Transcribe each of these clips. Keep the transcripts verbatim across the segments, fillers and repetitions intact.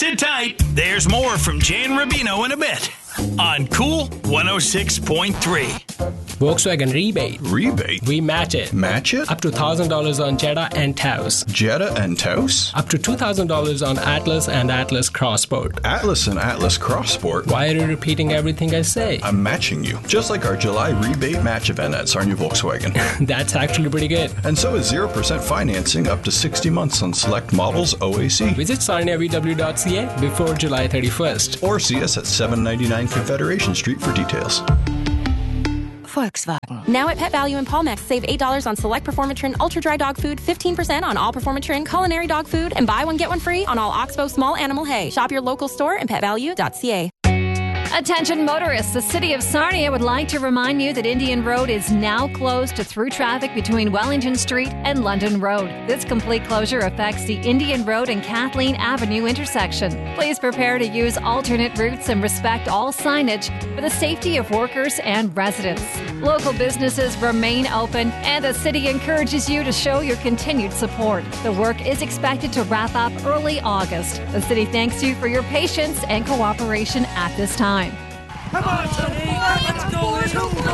Sit tight. There's more from Jan Rubino in a bit on Cool one oh six point three. Volkswagen rebate. Rebate? We match it. Match it? Up to one thousand dollars on Jetta and Taos. Jetta and Taos? Up to two thousand dollars on Atlas and Atlas Crossport. Atlas and Atlas Crossport? Why are you repeating everything I say? I'm matching you. Just like our July rebate match event at Sarnia Volkswagen. That's actually pretty good. And so is zero percent financing up to sixty months on select models O A C. Visit sarnia v w dot c a before July thirty-first. Or see us at seven ninety-nine Confederation Street for details. Volkswagen. Now at Pet Value and Palmex, save eight dollars on select Performatrin Ultra Dry Dog Food, fifteen percent on all Performatrin Culinary Dog Food, and buy one, get one free on all Oxbow Small Animal Hay. Shop your local store and pet value dot c a. Attention motorists, the City of Sarnia would like to remind you that Indian Road is now closed to through traffic between Wellington Street and London Road. This complete closure affects the Indian Road and Kathleen Avenue intersection. Please prepare to use alternate routes and respect all signage for the safety of workers and residents. Local businesses remain open, and the city encourages you to show your continued support. The work is expected to wrap up early August. The city thanks you for your patience and cooperation at this time. Come on, Tony! Let's go! Let's go! Come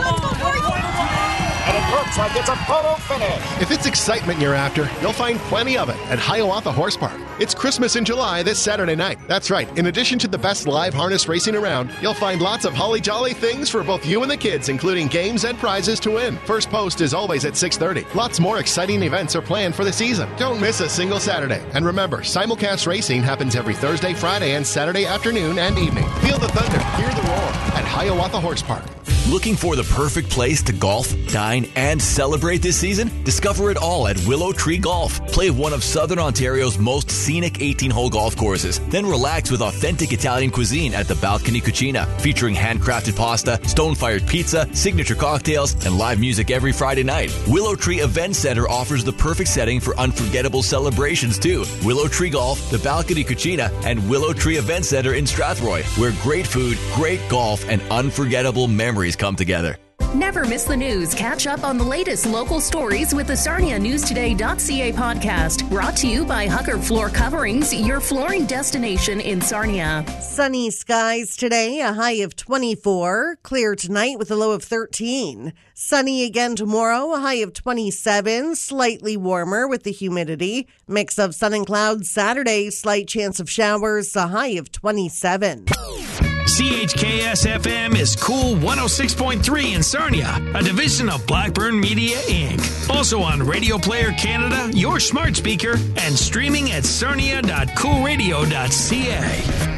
on! And it looks like it's a photo finish. If it's excitement you're after, you'll find plenty of it at Hiawatha Horse Park. It's Christmas in July this Saturday night. That's right. In addition to the best live harness racing around, you'll find lots of holly jolly things for both you and the kids, including games and prizes to win. First post is always at six thirty. Lots more exciting events are planned for the season. Don't miss a single Saturday. And remember, simulcast racing happens every Thursday, Friday, and Saturday afternoon and evening. Feel the thunder, hear the roar at Hiawatha Horse Park. Looking for the perfect place to golf, dine, and celebrate this season? Discover it all at Willow Tree Golf. Play one of Southern Ontario's most scenic eighteen-hole golf courses. Then relax with authentic Italian cuisine at the Balcony Cucina, featuring handcrafted pasta, stone-fired pizza, signature cocktails, and live music every Friday night. Willow Tree Event Center offers the perfect setting for unforgettable celebrations, too. Willow Tree Golf, the Balcony Cucina, and Willow Tree Event Center in Strathroy, where great food, great golf, and unforgettable memories come together. Never miss the news. Catch up on the latest local stories with the Sarnia News Today dot c a podcast. Brought to you by Hucker Floor Coverings, your flooring destination in Sarnia. Sunny skies today, a high of twenty-four. Clear tonight with a low of thirteen. Sunny again tomorrow, a high of twenty-seven. Slightly warmer with the humidity. Mix of sun and clouds Saturday, slight chance of showers, a high of twenty-seven. C H K S F M is Cool one oh six point three in Sarnia, a division of Blackburn Media, Incorporated. Also on Radio Player Canada, your smart speaker, and streaming at sarnia dot cool radio dot c a.